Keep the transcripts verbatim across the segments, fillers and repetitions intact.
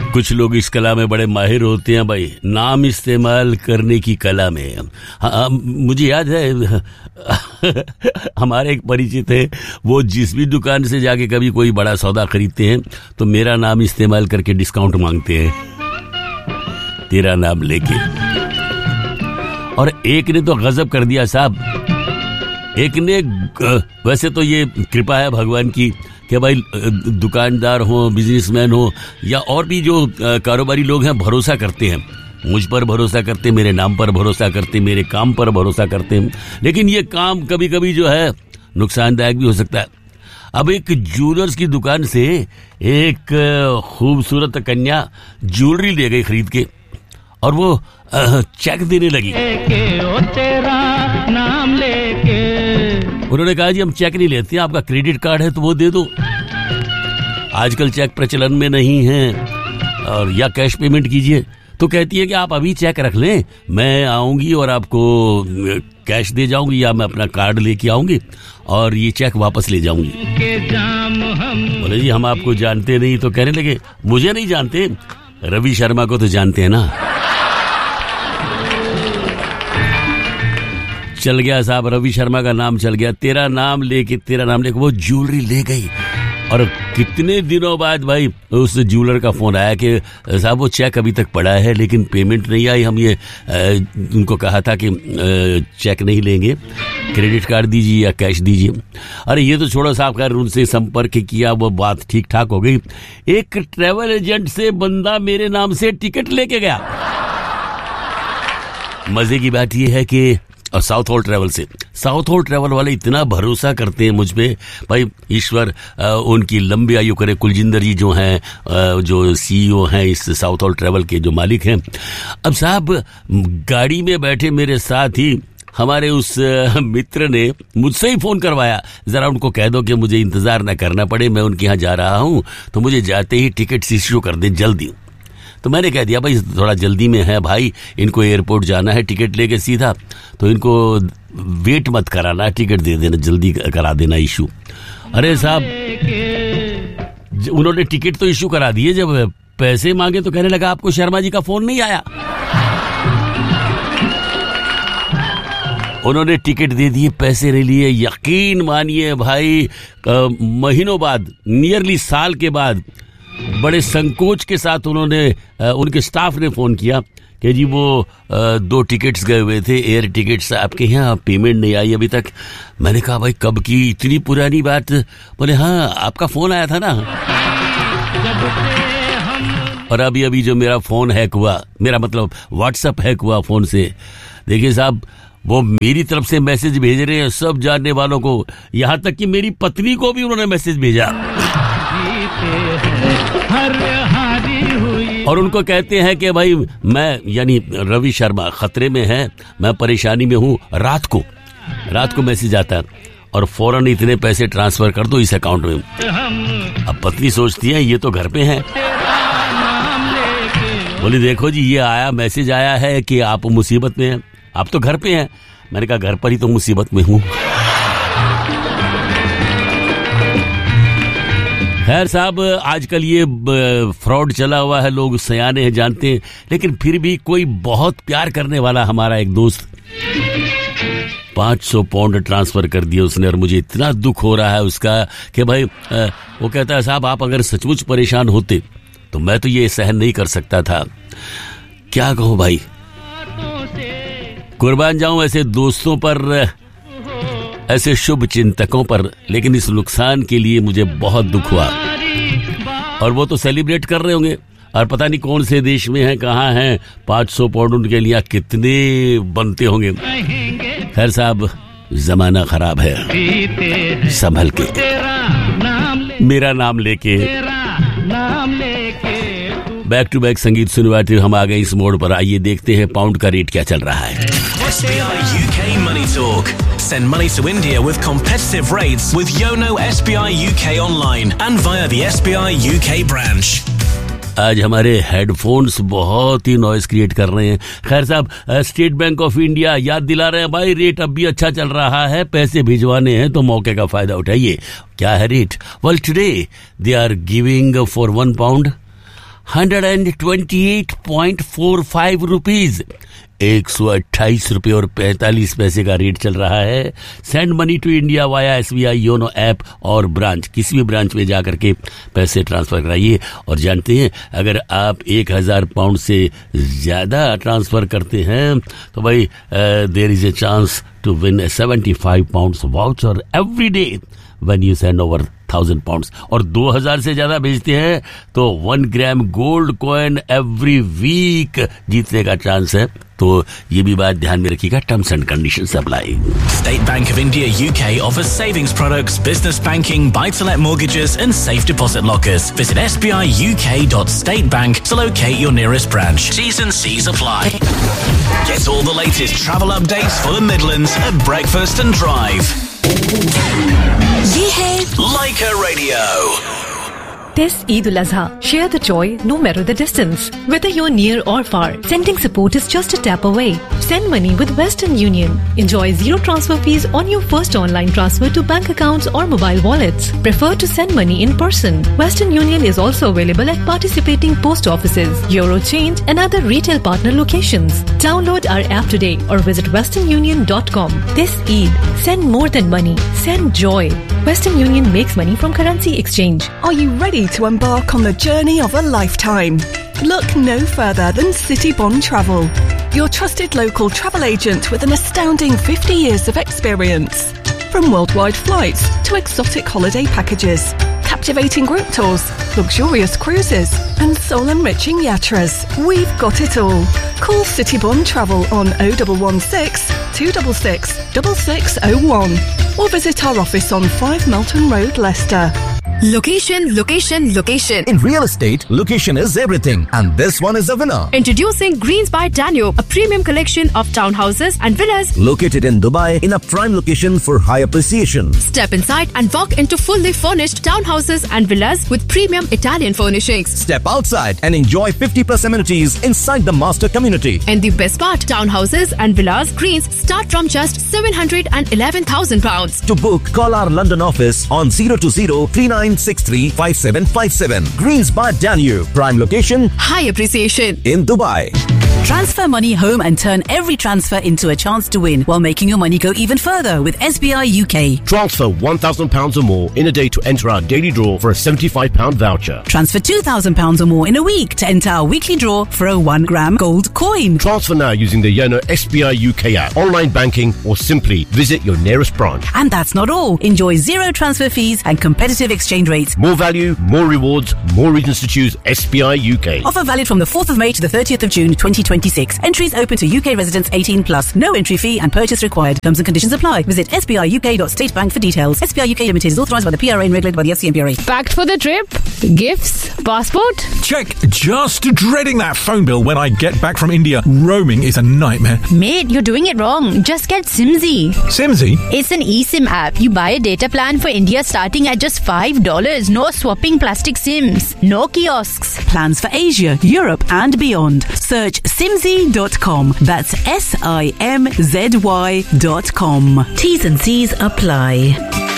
कुछ लोग इस कला में बड़े माहिर होते हैं भाई, नाम इस्तेमाल करने की कला में। हाँ, मुझे याद है हमारे एक परिचित है, वो जिस भी दुकान से जाके कभी कोई बड़ा सौदा खरीदते हैं तो मेरा नाम इस्तेमाल करके डिस्काउंट मांगते हैं, तेरा नाम लेके। और एक ने तो गजब कर दिया साहब, एक ने, वैसे तो ये कृपा है भगवान की कि भाई दुकानदार हो, बिजनेसमैन हो या और भी जो कारोबारी लोग हैं, भरोसा करते हैं, मुझ पर भरोसा करते, मेरे नाम पर भरोसा करते, मेरे काम पर भरोसा करते हैं। लेकिन ये काम कभी कभी जो है नुकसानदायक भी हो सकता है। अब एक ज्वेलर्स की दुकान से एक खूबसूरत कन्या ज्वेलरी ले गई खरीद के और वो चेक देने लगी। तेरा नाम लेके उन्होंने कहा जी हम चेक नहीं लेते, आपका क्रेडिट कार्ड है तो वो दे दो। आजकल चेक प्रचलन में नहीं है, और या कैश पेमेंट कीजिए। तो कहती है कि आप अभी चेक रख लें, मैं आऊंगी और आपको कैश दे जाऊंगी या मैं अपना कार्ड लेके आऊंगी और ये चेक वापस ले जाऊंगी। बोले जी हम आपको जानते नहीं। तो कहने लगे मुझे नहीं जानते, रवि शर्मा को तो जानते हैं ना। चल गया साहब, रवि शर्मा का नाम चल गया। तेरा नाम लेके तेरा नाम लेके वो ज्वेलरी ले गई। और कितने दिनों बाद भाई उस ज्वेलर का फोन आया कि साहब वो चेक अभी तक पड़ा है लेकिन पेमेंट नहीं आई, हम ये आ, उनको कहा था कि आ, चेक नहीं लेंगे, क्रेडिट कार्ड दीजिए या कैश दीजिए। अरे ये तो छोड़ो साहब, खैर उनसे संपर्क किया, वो बात ठीक ठाक हो गई। एक ट्रेवल एजेंट से बंदा मेरे नाम से टिकट लेके गया। मजे की बात ये है कि और साउथ हॉल ट्रेवल से, साउथ हॉल ट्रेवल वाले इतना भरोसा करते हैं मुझ पे भाई, ईश्वर उनकी लंबी आयु करे। कुलजिंदर जी जो हैं, जो सीईओ हैं इस साउथ हॉल ट्रेवल के, जो मालिक हैं। अब साहब गाड़ी में बैठे मेरे साथ ही हमारे उस मित्र ने मुझसे ही फोन करवाया, जरा उनको कह दो कि मुझे इंतजार न करना पड़े, मैं उनके यहाँ जा रहा हूँ, तो मुझे जाते ही टिकट इश्यू कर दे जल्दी। तो मैंने कह दिया भाई थोड़ा जल्दी में है भाई, इनको एयरपोर्ट जाना है टिकट लेके सीधा, तो इनको वेट मत कराना, टिकट दे देना, जल्दी करा देना इशू। अरे साहब उन्होंने टिकट तो इशू करा दिए, जब पैसे मांगे तो कहने लगा आपको शर्मा जी का फोन नहीं आया। उन्होंने टिकट दे दिए, पैसे ले लिए। यकीन मानिए भाई, महीनों बाद, नियरली साल के बाद, बड़े संकोच के साथ उन्होंने, उनके स्टाफ ने फोन किया कि जी वो दो टिकट्स गए हुए थे, एयर टिकट्स आपके यहाँ, पेमेंट नहीं आई अभी तक। मैंने कहा भाई कब की, इतनी पुरानी बात? बोले हाँ आपका फोन आया था ना। और अभी अभी जो मेरा फोन हैक हुआ, मेरा मतलब व्हाट्सएप हैक हुआ फोन से। देखिए साहब वो मेरी तरफ से मैसेज भेज रहे हैं सब जानने वालों को, यहाँ तक कि मेरी पत्नी को भी उन्होंने मैसेज भेजा। और उनको कहते हैं कि भाई मैं, यानी रवि शर्मा खतरे में है, मैं परेशानी में हूँ। रात को रात को मैसेज आता है और फौरन इतने पैसे ट्रांसफर कर दो इस अकाउंट में। अब पत्नी सोचती है ये तो घर पे है। बोली देखो जी ये आया, मैसेज आया है कि आप मुसीबत में हैं, आप तो घर पे हैं। मैंने कहा घर पर ही तो मुसीबत में हूँ। खैर साहब आजकल ये फ्रॉड चला हुआ है, लोग सयाने हैं, जानते हैं, लेकिन फिर भी कोई बहुत प्यार करने वाला हमारा एक दोस्त पाँच सौ पाउंड ट्रांसफर कर दिया उसने, और मुझे इतना दुख हो रहा है उसका कि भाई वो कहता है साहब आप अगर सचमुच परेशान होते तो मैं तो ये सहन नहीं कर सकता था। क्या कहूँ भाई, कुर्बान जाऊं ऐसे दोस्तों पर, ऐसे शुभ चिंतकों पर, लेकिन इस नुकसान के लिए मुझे बहुत दुख हुआ। और वो तो सेलिब्रेट कर रहे होंगे, और पता नहीं कौन से देश में हैं, कहाँ हैं, पाँच सौ पाउंड उनके लिए कितने बनते होंगे। खैर साहब जमाना खराब है, संभल के, मेरा नाम लेके। बैक टू बैक संगीत सुनवाते हम आ गए इस मोड़ पर। आइए देखते हैं पाउंड का रेट क्या चल रहा है। S B I U K Money Talk. Send money to India with competitive rates with Yono S B I U K online and via the S B I U K branch. आज हमारे headphones बहुत ही noise create कर रहे हैं। खैर साहब state bank of India याद दिला रहे हैं भाई रेट अब भी अच्छा चल रहा है, पैसे भिजवाने हैं तो मौके का फायदा उठाइए। क्या है rate? Well today they are giving for one pound hundred twenty eight point four five rupees, एक सौ अट्ठाईस रुपये और पैंतालीस पैसे का रेट चल रहा है। Send money to India via SBI YONO app और ब्रांच, किसी भी ब्रांच में जाकर के पैसे ट्रांसफर कराइए। और जानते हैं, अगर आप एक हजार पाउंड से ज्यादा ट्रांसफर करते हैं तो भाई there is a chance to win a seventy-five pounds voucher every day when you send over one thousand pounds. और दो हज़ार से ज्यादा भेजते हैं तो one gram gold coin every week जीतने का चांस है। तो ये भी बात ध्यान में रखिएगा, terms and conditions apply. State Bank of India U K offers savings products, business banking, buy-to-let mortgages and safe deposit lockers. Visit s b i u k dot state bank to locate your nearest branch. T's and C's apply. Get all the latest travel updates for the Midlands at Breakfast and Drive. ये है Leica Radio. This Eid al-Azha, share the joy no matter the distance. Whether you're near or far, sending support is just a tap away. Send money with Western Union. Enjoy zero transfer fees on your first online transfer to bank accounts or mobile wallets. Prefer to send money in person. Western Union is also available at participating post offices, Eurochange and other retail partner locations. Download our app today or visit western union dot com. This Eid, send more than money. Send joy. Western Union makes money from currency exchange. Are you ready to embark on the journey of a lifetime? Look no further than City Bond Travel, your trusted local travel agent with an astounding fifty years of experience. From worldwide flights to exotic holiday packages, captivating group tours, luxurious cruises and soul-enriching yatras, we've got it all. Call City Bond Travel on oh one one six, two six six, six six oh one or visit our office on five Melton Road, Leicester. Location, location, location. In real estate, location is everything. And this one is a winner. Introducing Greens by Danube, a premium collection of townhouses and villas located in Dubai in a prime location for high appreciation. Step inside and walk into fully furnished townhouses and villas with premium Italian furnishings. Step outside and enjoy fifty plus amenities inside the master community. And the best part, townhouses and villas Greens start from just seven hundred eleven thousand pounds. To book, call our London office on zero two zero, three nine six three, five seven five seven. Greens by Danube, prime location, high appreciation in Dubai. Transfer money home and turn every transfer into a chance to win while making your money go even further with S B I U K. Transfer one thousand pounds or more in a day to enter our daily draw for a seventy-five pound voucher. Transfer two thousand pounds or more in a week to enter our weekly draw for a one gram gold coin. Transfer now using the Yono S B I U K app, online banking or simply visit your nearest branch. And that's not all. Enjoy zero transfer fees and competitive exchange rates. More value, more rewards, more reasons to choose S B I U K. Offer valid from the fourth of May to the thirtieth of June twenty twenty-six. Entries open to U K residents eighteen plus. No entry fee and purchase required. Terms and conditions apply. Visit s b i u k dot state bank for details. S B I U K Limited is authorised by the P R A and regulated by the F C M P R A. Packed for the trip? Gifts? Passport? Check. Just dreading that phone bill when I get back from India. Roaming is a nightmare. Mate, you're doing it wrong. Just get Simzy. Simzy? It's an eSIM app. You buy a data plan for India starting at just five dollars. No swapping plastic SIMs. No kiosks. Plans for Asia, Europe and beyond. Search simzy dot com. That's S I M Z Y dot com. T's and C's apply.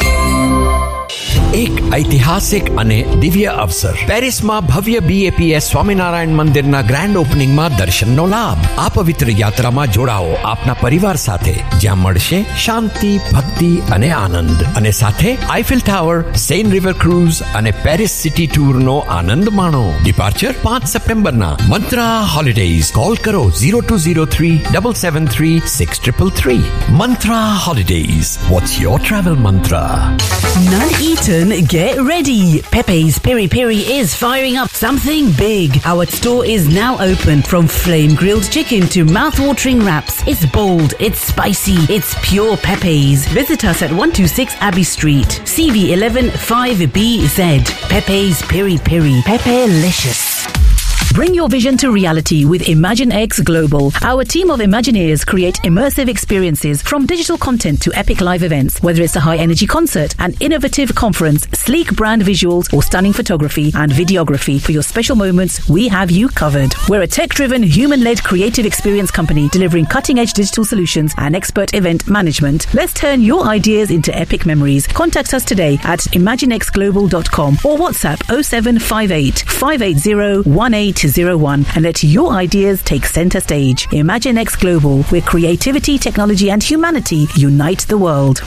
એક ઐતિહાસિક અને દિવ્ય અવસર પેરિસમાં ભવ્ય BAPS Swaminarayan મંદિરના grand ઓપનિંગમાં દર્શનનો લાભ. આ પવિત્ર યાત્રામાં જોડાઓ આપના પરિવાર સાથે, જ્યાં મળશે શાંતિ, ભક્તિ અને આનંદ. અને સાથે Eiffel tower, Sen river cruise અને પેરિસ સિટી ટૂરનો આનંદ માણો. ડિપાર્ચર પાંચ સપ્ટેમ્બરના. મંત્રા હોલિડેઝ. કોલ કરો zero two zero three, seven seven three, six three three. Mantra Holidays. What's your travel mantra? None eaten. Get ready. Pepe's Piri Piri is firing up something big. Our store is now open. From flame grilled chicken to mouth-watering wraps. It's bold, it's spicy, it's pure Pepe's. Visit us at one twenty-six Abbey Street, C V eleven five B Z. Pepe's Piri Piri. Pepe-licious. Bring your vision to reality with ImagineX Global. Our team of Imagineers create immersive experiences from digital content to epic live events. Whether it's a high-energy concert, an innovative conference, sleek brand visuals, or stunning photography and videography for your special moments, we have you covered. We're a tech-driven, human-led creative experience company delivering cutting-edge digital solutions and expert event management. Let's turn your ideas into epic memories. Contact us today at imaginex global dot com or WhatsApp oh seven five eight, five eight zero, one eight zero one and let your ideas take center stage. ImagineX Global, where creativity, technology and humanity unite the world.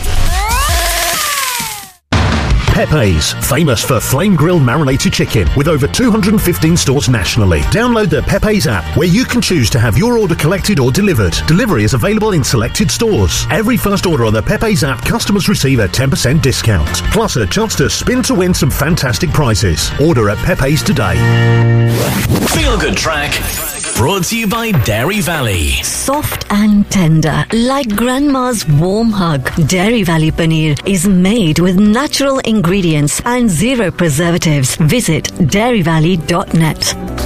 Pepe's, famous for flame-grilled marinated chicken with over two hundred fifteen stores nationally. Download the Pepe's app where you can choose to have your order collected or delivered. Delivery is available in selected stores. Every first order on the Pepe's app, customers receive a ten percent discount. Plus a chance to spin to win some fantastic prizes. Order at Pepe's today. Feel Good Track. Brought to you by Dairy Valley. Soft and tender, like grandma's warm hug. Dairy Valley Paneer is made with natural ingredients and zero preservatives. Visit dairy valley dot net.